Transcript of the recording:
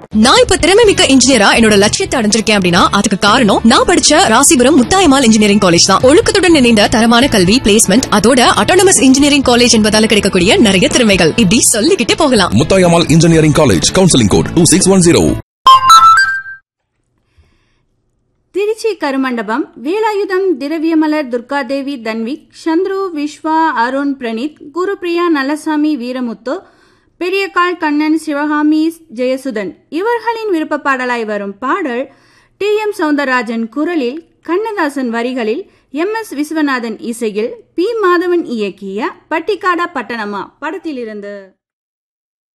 நான் இப்ப திறமைமிக்க இன்ஜினியரா என்னோட லட்சியத்தை அடைஞ்சிருக்கேன் அப்படின்னா அதுக்கு காரணம் நான் படிச்ச ராசிபுரம் முத்தாயம்மாள் இன்ஜினியரிங் காலேஜ் தான். ஒழுக்கத்துடன் இணைந்த தரமான கல்வி, பிளேஸ்மெண்ட், அதோட அட்டானமஸ் இன்ஜினியரிங் காலேஜ் என்பதால கிடைக்கக்கூடிய நிறைய திறமைகள் இப்படி சொல்லிக்கிட்டே போகலாம். Muthayammal engineering college, counselling code 2610. Trichy Karumandapam Velayutham Thiraviyamalar Durgadevi Tanvik Chandru Vishwa Arun Praneeth குருபிரியா Nallasamy Veeramuthu பெரியகால் Kannan Sivakami Jayasudhan இவர்களின் விருப்ப பாடலாய் வரும் பாடல் டி.எம். சௌந்தரராஜன் குரலில், கண்ணதாசன் வரிகளில், எம்.எஸ். விஸ்வநாதன் இசையில், பி. மாதவன் இயக்கிய பட்டிக்காடா பட்டணமா படத்திலிருந்து.